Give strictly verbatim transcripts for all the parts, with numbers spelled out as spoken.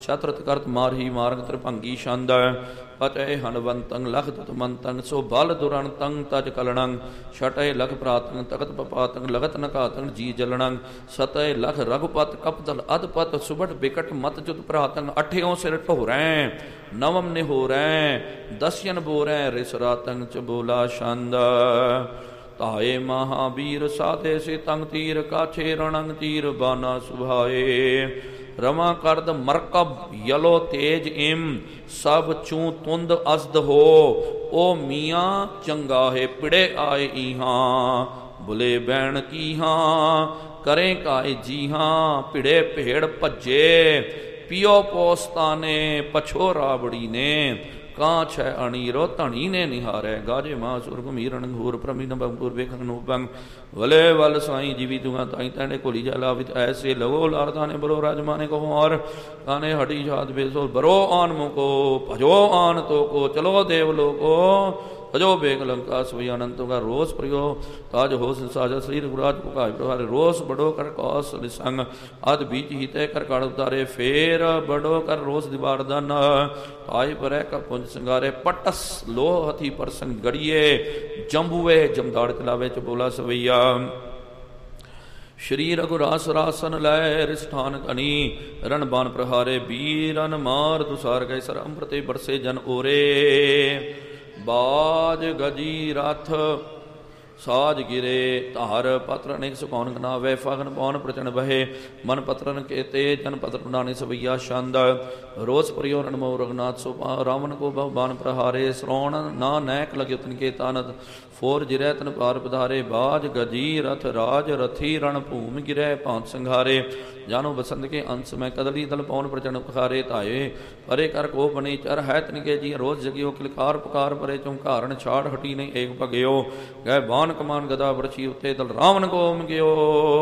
ਛਤਰਤ ਕਰਤ ਮਾਰਹੀ ਮਾਰਗ ਤ੍ਰਿਭੰਗੀ ਛੰਦ ਪਚੈ ਹਨਵੰਤੰ ਲਖ ਤਤਮੰਤੰ ਸੋ ਬਲ ਦੁਰੰਤੰ ਤਜ ਕਲਣੰ ਛਟੈ ਲਖ ਪ੍ਰਾਤੰ ਤਖਤ ਪਪਾਤੰ ਲਗਤ ਨਕਾਤੰ ਜੀ ਜਲਣੰ ਸਤੈ ਲਖ ਰਘੁਪਤ ਕਪਦਲ ਅਦਪਤ ਸੁਬਟ ਬਿਕਟ ਮਤ ਜੁਤ ਪ੍ਰਾਤੰ ਅਠਿਓ ਸਿਰ ਢੋਰੈ ਨਵਮ ਨਿਹੋਰੈ ਦਸਯਨ ਬੋਰੈ ਰਿਸ ਰਾਤੰ ਚ ਬੋਲਾ ਛੰਦ ਤਾਏ ਮਹਾਬੀਰ ਸਾਧੇ ਸੇ ਤੰਗ ਤੀਰ ਕਾਛੇ ਰਣੰਗ ਤੀਰ ਬਾਨਾ ਸੁਭਾਏ ਰਮਾ ਕਰਦ ਮਰਕਬ ਯਲੋ ਤੇਜ ਇਮ ਸਭ ਚੂ ਤੁੰਦ ਅਸਦ ਹੋ ਓ ਮੀਆਂ ਚੰਗਾਹੇ ਪਿੜੇ ਆਏ ਇਹਾਂ ਬੁਲੇ ਬੈਣ ਕੀਹਾਂ ਕਰੇ ਕਾਏ ਜੀਹਾਂ ਭਿੜੇ ਭੇੜ ਭੱਜੇ ਪਿਓ ਪੋਸਤਾਨੇ ਪਛੋ ਰਾਬੜੀ ਨੇ ਕਾਂ ਛੈ ਅਣੀਰੋ ਧਣੀ ਨੇ ਨਿਹਾਰੈ ਗਾਜੇ ਮਾਂ ਸੁਰਗ ਮੀਰਨ ਘੂਰ ਪ੍ਰਮੀ ਨੰਬਰ ਵੇਖਨ ਨੂੰ ਬੰਗ ਵਲੇ ਵਲ ਸਾਈ ਜੀਵੀ ਤੁਗਾ ਤਾਈ ਤੈਨੇ ਕੋਲੀ ਜਾ ਲਾਵਿਤ ਐਸੇ ਲਵੋ ਲਾਰਦਾ ਨੇ ਬਰੋ ਰਾਜਮਾਨੇ ਕੋ ਔਰ ਕਾਨੇ ਹਟੀ ਜਾਤ ਬੇਸੋ ਬਰੋ ਆਨ ਮੁਕੋ ਭਜੋ ਆਨ ਤੋ ਕੋ ਚਲੋ ਦੇਵ ਲੋਕੋ ਭਜੋ ਬੇਗ ਲੰਕਾ ਸਵਈ ਅਨੰਤ ਕਾ ਰੋਸ ਪ੍ਰਯੋ ਤਾਜ ਹੋ ਸੰਸਾਜ ਸਰੀਰ ਗੁਰਾਜ ਭੁਕਾਇ ਪ੍ਰਹਾਰੇ ਰੋਸ ਬੜੋ ਕਰ ਕੌਸ ਲਿਸੰਗ ਅਦ ਬੀਜ ਹੀਤੇ ਕਰ ਕੜ ਉਤਾਰੇ ਫੇਰ ਬੜੋ ਕਰ ਰੋਸ ਦੀਵਾਰ ਦਨ ਆਇ ਪਰੈ ਕਾ ਪੁੰਜ ਸੰਗਾਰੇ ਪਟਸ ਲੋਹ ਹਥੀ ਪਰਸੰਗ ਗੜੀਏ ਜੰਬੂਏ ਜਮਦਾੜ ਚਲਾਵੇ ਚ ਬੋਲਾ ਸਵਈਆ ਸ਼੍ਰੀ ਰਘੁਰਾਸ ਰਾਸਨ ਲੈ ਰਿਸਠਾਨ ਕਨੀ ਰਣ ਬਾਨ ਪ੍ਰਹਾਰੇ ਬੀਰਨ ਮਾਰ ਦੁਸਾਰ ਗਏ ਸਰ ਅੰਮ੍ਰਿਤੇ ਬਰਸੇ ਜਨ ਓਰੇ ਬਾਜ ਗਜੀ ਰਥ ਸਾਜ ਗਿਰੇ ਧਾਰ ਪਤਰ ਅਨੇਕ ਸੁਕੌਨ ਗਨਾਵੇ ਫਗਨ ਪੌਨ ਪ੍ਰਚਨ ਬਹੇ ਮਨ ਪਤਰਨ ਕੇਤੇ ਜਨ ਪਤਰ ਪ੍ਰਣਾਨੀ ਸਵਈਆ ਛੰਦ ਰੋਸ ਪ੍ਰਿਯੋ ਰਣਮੋ ਰਘੁਨਾਥ ਸੋ ਰਾਵਣ ਕੋ ਬਹੁ ਬਾਨ ਪ੍ਰਹਾਰੇ ਸ੍ਰੋਣ ਨਾ ਨੈਕ ਲਗਿ ਤਨ ਕੇ ਤਾਨਤ ਫੋਰ ਜਿਰੈ ਤਨ ਪਾਰ ਪਧਾਰੇ ਬਾਜ ਗਜੀ ਰਥ ਰਾਜ ਰਥੀ ਰਣ ਭੂਮ ਗਿਰੈ ਭਾਂਤ ਸੰਘਾਰੇ ਜਾਨੋ ਬਸੰਤ ਕੇ ਅੰਸ ਮੈਂ ਕਦਲੀ ਦਲ ਪੌਨ ਪ੍ਰਚਨ ਪਖਾਰੇ ਧਾਏ ਪਰੇ ਕਰ ਕੋ ਬਣੀ ਚਰ ਹੈ ਤਨ ਕੇ ਜੀ ਰੋਜ਼ ਜਗਿਓ ਕਿਲਕਾਰ ਪੁਕਾਰ ਪਰੇ ਚੌਂਕਾਰਨ ਛਾੜ ਹਟੀ ਨਹੀਂ ਏਕ ਭਗਿਓ ਗਏ ਬਾਨ ਕਮਾਨ ਗਦਾ ਬਰਛੀ ਉੱਤੇ ਦਲ ਰਾਵਣ ਕੋ ਮਗਿਓ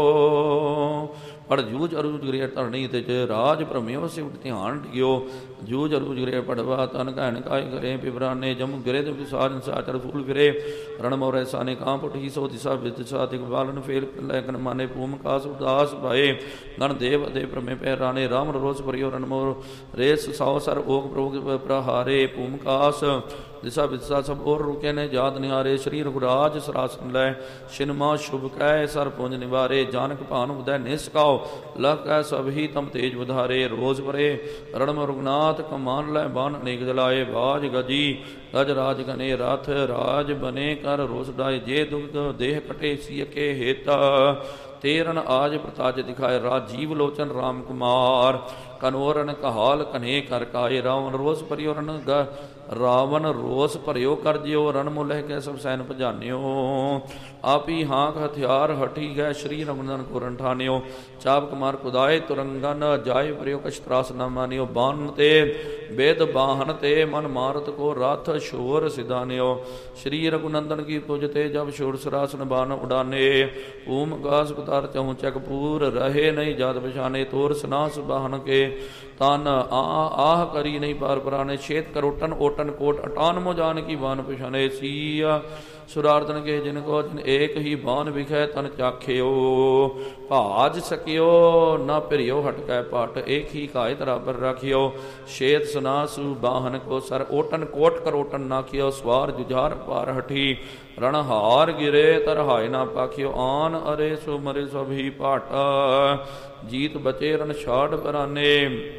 ਪੜ ਜੂਝ ਅਰੂਜ ਗ੍ਰਿਹ ਧਰਣੀ ਤੇ ਰਾਜ ਭ੍ਰਮਿਓ ਸਿਵ ਧਿਆਨ ਟਿਕਿਓ ਜੂਝ ਅਰੂਜ ਗ੍ਰਿਹ ਪੜਵਾ ਤਨ ਕਹਿਣ ਕਾਇ ਕਰੇ ਪਿਵਰਾਨੇ ਜਮ ਗਿਰੇ ਤੇ ਵਿਸਾਰਨ ਸਾਚਰ ਫੂਲ ਫਿਰੇ ਰਣ ਮੋਰੇ ਸਾਨੇ ਕਾਂ ਪੁੱਠੀ ਸੋ ਦਿਸਾ ਵਿਦਿਸਾ ਤਿਕ ਬਾਲਨ ਫੇਲ ਲੈਕਨ ਮਾਨੇ ਭੂਮ ਕਾਸ ਉਦਾਸ ਭਾਏ ਗਣ ਦੇਵ ਅਦੇ ਭ੍ਰਮੇ ਪੈ ਰਾਣੇ ਰਾਮ ਰੋਸ ਭਰਿਓ ਰਣ ਮੋਰ ਰੇਸ ਸੌ ਸਰ ਓਗ ਪ੍ਰੋਗ ਪ੍ਰਹਾਰੇ ਭੂਮ ਕਾਸ ਦਿਸਾ ਵਿਦਿਸਾ ਸਭ ਔਰ ਰੁਕੇ ਨੇ ਜਾਤ ਨਿਹਾਰੇ ਸ਼੍ਰੀ ਰਘੁਰਾਜ ਸਰਾਸਨ ਲੈ ਛਿਨਮਾ ਸ਼ੁਭ ਕਹਿ ਸਰ ਪੁੰਜ ਨਿਵਾਰੇ ਜਾਨਕ ਭਾਨ ਉਦੈ ਨਿਸਕਾਓ ਲਖ ਕੈ ਸਭੀ ਤਮ ਤੇਜ ਵਧਾਰੇ ਰੋਜ਼ ਪਰੇ ਰਣਮ ਰਘੁਨਾਥ ਕਮਾਨ ਲੈ ਬਾਨ ਅਨੇਕ ਜਲਾਏ ਬਾਜ ਗਜੀ ਗਜ ਰਾਜ ਗਨੇ ਰਥ ਰਾਜ ਬਨੇ ਕਰ ਰੋਸ ਡਾਏ ਜੇ ਦੁਗਧ ਦੇਹ ਕਟੇ ਸੀਕੇ ਹੇਤਾ ਤੇਰਨ ਆਜ ਪ੍ਰਤਾਜ ਦਿਖਾਏ ਰਾਜੀਵ ਲੋਚਨ ਰਾਮ ਕੁਮਾਰ ਕਨੋਰਨ ਕਹਾਲ ਕਨੇ ਕਰ ਕਾਏ ਰਾਵਣ ਰੋਸ ਭਰਿਓ ਰਨ ਗ ਰਾਵਣ ਰੋਸ ਭਰਿਓ ਕਰ ਜਿਓ ਰਣ ਮੁਲਹਿ ਕੇ ਸਭ ਸੈਨ ਭਜਾਨਿਓ ਆਪੀ ਹਾਂਕ ਹਥਿਆਰ ਹਠੀ ਗਏ ਸ਼੍ਰੀ ਰਮਨਨ ਕੋ ਰੰਠਾਨਿਓ ਚਾਪ ਕੁਮਾਰ ਕੁਦਾਏ ਤੁਰੰਗਨ ਜਾਏ ਭਰਿਓ ਕਸ਼ਤਰਾਸ ਨਾ ਮਾਨਿਓ ਬਾਨ ਤੇ ਵੇਦ ਬਾਹਨ ਤੇ ਮਨ ਮਾਰਤ ਕੋ ਰਥ ਸ਼ੋਰ ਸਿਦਾਨਿਓ ਸ਼੍ਰੀ ਰਘੁਨੰਦਨ ਕੀ ਤੁਜ ਤੇ ਜਬ ਸ਼ੋਰ ਸਰਾਸਨ ਬਾਨ ਉਡਾਨੇ ਓਮ ਗਾਸ ਉਤਾਰ ਚਉ ਚੱਕ ਪੂਰ ਰਹੇ ਨਹੀਂ ਜਦ ਪਛਾਨੇ ਤੋਰ ਸਨਾਸ ਬਾਹਨ ਕੇ ਤਨ ਆ ਆਹ ਕਰੀ ਨਹੀਂ ਪਾਰ ਪਰਾਨੇ ਛੇਤ ਕਰੋਟਨ ਓਟਨ ਕੋਟ ਅਟਾਨਮੋ ਜਾਨ ਕੀ ਬਾਨ ਪਛਾਨੇ ਸੀਆ ਸੁਰਾਰਦਨ ਕੇ ਜਿਨ ਕੋ ਜਿਨ ਏਕ ਹੀ ਬਾਨ ਵਿਖੈ ਤਨ ਚਾਖਿਓ ਭਾਜ ਸਕਿਓ ਨਾ ਭਿਰਿਓ ਹਟਕੈ ਪਟ ਏਕ ਹੀ ਕਾਇ ਤਰਾਬਰ ਰਖਿਓ ਛੇਤ ਸੁਨਾਸੂ ਬਾਹਨ ਕੋ ਸਰ ਓਟਨ ਕੋਟ ਕਰੋਟਨ ਨਾਖਿਓ ਸਵਾਰ ਜੁਝਾਰ ਪਾਰ ਹਠੀ ਰਣ ਹਾਰ ਗਿਰੇ ਤਰ ਹਾਇ ਨਾ ਪਾਖਿਓ ਆਨ ਅਰੇ ਸੋ ਮਰੇ ਸਭੀ ਭਾਟ ਜੀਤ ਬਚੇ ਰਨ ਛਾੜ ਪਰਾਨੇ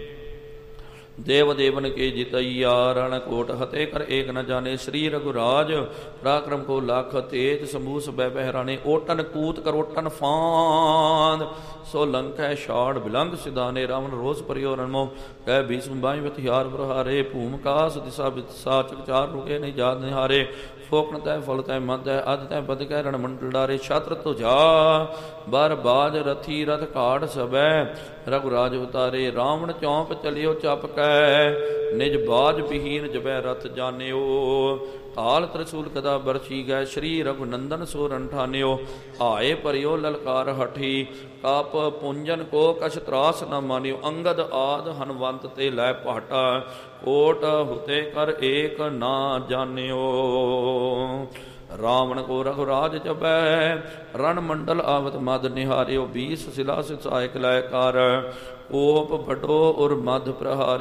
ਦੇਵ ਦੇਵਨ ਕੇ ਜਿਤਈਆ ਰਣ ਕੋਟ ਹਤੇ ਕਰ ਏਕ ਨ ਜਾਣੇ ਸ਼੍ਰੀ ਰਘੁਰਾਜ ਪਰਾਕਰਮ ਕੋ ਲਖ ਤੇਜ ਸਮੂਹ ਸਬੈ ਪਹਿਰਾਣੇ ਓਟਨ ਕੂਤ ਕਰੋਟਨ ਫਾਂਦ ਸੋ ਲੰਕੈ ਛਾੜ ਬਿਲੰਗ ਸਿਦਾਨੇ ਰਾਵਣ ਰੋਸ ਭਰਿਓ ਰਣਮੋ ਕਹਿ ਭੀਸ਼ਮ ਬਾਈ ਹਥਿਆਰ ਪ੍ਰਹਾਰੇ ਭੂਮ ਕਾਸ ਦਿਸਾ ਵਿਦਸਾ ਚਕਚਾਰ ਰੁਕੇ ਨਹੀਂ ਜਾਤ ਨਿਹਾਰੇ ਫੋਕਣ ਤੈ ਫਲ ਤੈ ਮਦ ਹੈ ਅਧ ਤੈ ਬਦ ਕਹਿ ਰਣ ਮੰਡਲ ਡਾਰੇ ਛਤਰ ਤੁਝਾ ਬਰ ਬਾਜ ਰਥੀ ਰਥ ਘਾੜ ਸਬੈ ਰਘੁਰਾਜ ਉਤਾਰੇ ਰਾਵਣ ਚੌਂਕ ਚਲਿਓ ਚਪ ਕੈ ਨਿਜ ਬਾਜ ਵਿਹੀਨ ਜਬੈ ਰਥ ਜਾਣਿਓ ਕਾਲ ਤ੍ਰਿਸ਼ੂਲ ਕਦਾ ਬਰਛੀ ਗਏ ਸ਼੍ਰੀ ਰਘੁਨੰਦਨ ਸੋ ਰੰਠਾਨਿਓ ਆਏ ਭਰਿਓ ਲਲਕਾਰ ਹਠੀ ਕਾਪ ਪੁੰਜਨ ਕੋ ਕਛ ਤਰਾਸ ਨ ਮਾਨਿਓ ਅੰਗਦ ਆਦ ਹਨਵੰਤ ਤੇ ਲੈ ਪਾਟਾ ਕੋਟ ਹੁਤੇ ਕਰ ਏਕ ਨਾ ਜਾਣਿਓ ਰਾਵਣ ਕੋ ਰਘੁਰਾਜ ਚਬੈ ਰਣ ਮੰਡਲ ਆਵਤ ਮਦ ਨਿਹਾਰਿਓ ਬੀਸ ਸਿਲਾ ਸਿਸਾਇਕ ਲੈ ਕਰ ਕੋਪ ਵੱਡੋ ਔਰ ਮਧ ਪ੍ਰਹਾਰਿ